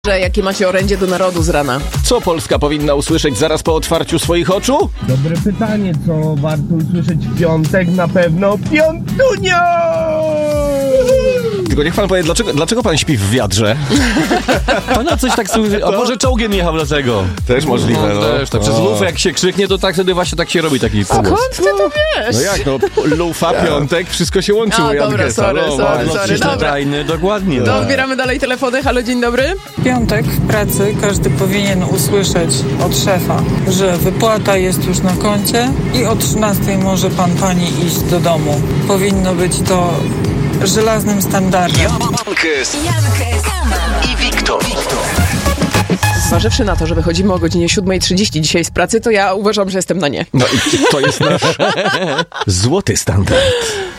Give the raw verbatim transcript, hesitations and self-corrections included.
Że jakie macie orędzie do narodu z rana? Co Polska powinna usłyszeć zaraz po otwarciu swoich oczu? Dobre pytanie, co warto usłyszeć w piątek? Na pewno piątunio! Tylko niech pan powie, dlaczego, dlaczego pan śpi w wiadrze? Pana coś tak słyszy, a może czołgiem jechał dlatego? Też możliwe, no. No, też, tak przez lufę jak się krzyknie, to tak wtedy właśnie tak się robi taki Skąd pogłos. ty to wiesz? No jak, no, lufa, piątek, wszystko się łączy A, u Jan dobra, Gesa. sorry, no, sorry, no, sorry, przecież- dobra. Tajny, dokładnie. To odbieramy dalej telefony. Halo, dzień dobry. W piątek w pracy każdy powinien usłyszeć od szefa, że wypłata jest już na koncie i o trzynastej może pan, pani iść do domu. Powinno być to żelaznym standardem. Jankes i Wiktor. Zważywszy na to, że wychodzimy o godzinie siódma trzydzieści dzisiaj z pracy, to ja uważam, że jestem na nie. No i to jest nasz złoty standard.